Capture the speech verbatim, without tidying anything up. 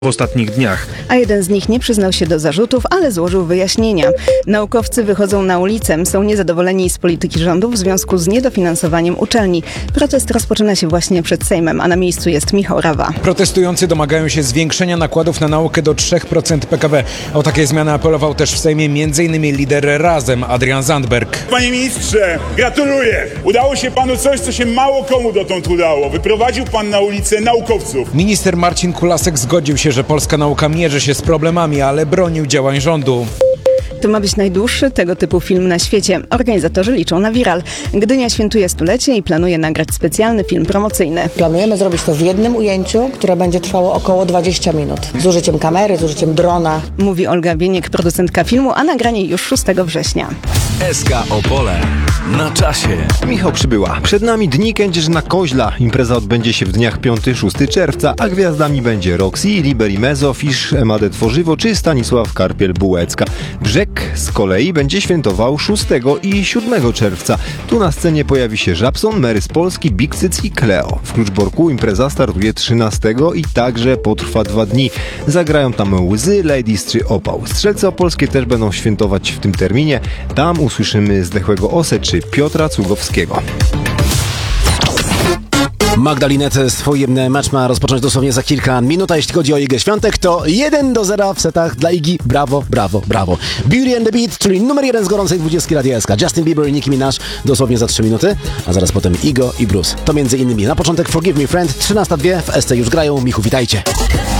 w ostatnich dniach. A jeden z nich nie przyznał się do zarzutów, ale złożył wyjaśnienia. Naukowcy wychodzą na ulicę, są niezadowoleni z polityki rządu w związku z niedofinansowaniem uczelni. Protest rozpoczyna się właśnie przed Sejmem, a na miejscu jest Michał Rawa. Protestujący domagają się zwiększenia nakładów na naukę do trzy procent P K B. O takie zmiany apelował też w Sejmie m.in. lider Razem Adrian Zandberg. Panie ministrze, gratuluję! Udało się panu coś, co się mało komu dotąd udało. Wyprowadził pan na ulicę naukowców. Minister Marcin Kulasek zgodził się, że polska nauka mierzy się z problemami, ale bronił działań rządu. To ma być najdłuższy tego typu film na świecie. Organizatorzy liczą na viral. Gdynia świętuje stulecie i planuje nagrać specjalny film promocyjny. Planujemy zrobić to w jednym ujęciu, które będzie trwało około dwadzieścia minut. Z użyciem kamery, z użyciem drona. Mówi Olga Wieniek, producentka filmu, a nagranie już szóstego września. S K Opole na czasie. Michał Przybyła. Przed nami Dni Kędzierzyna Koźla. Impreza odbędzie się w dniach piątego szóstego czerwca, a gwiazdami będzie Roxy, Liberi Mezo, Fisz, Emadę Tworzywo czy Stanisław Karpiel-Bułecka. Brzeg z kolei będzie świętował szóstego i siódmego czerwca. Tu na scenie pojawi się Żabson, Mary z Polski, Big Cyc i Cleo. W Kluczborku impreza startuje trzynastego i także potrwa dwa dni. Zagrają tam Łzy, Ladies czy Opał. Strzelce opolskie też będą świętować w tym terminie. Tam usłyszymy Zdechłego Osę czy Piotra Cugowskiego. Magdalinet swój mecz ma rozpocząć dosłownie za kilka minut, a jeśli chodzi o Igę Świątek, to jeden do zera w setach dla Igi. Brawo, brawo, brawo. Beauty and the Beat, czyli numer jeden z gorącej dwudziestki Radia S K. Justin Bieber i Nicki Minaj dosłownie za trzy minuty, a zaraz potem Igo i Bruce. To między innymi na początek Forgive Me Friend, trzynaста dwie w S C już grają. Michu, witajcie.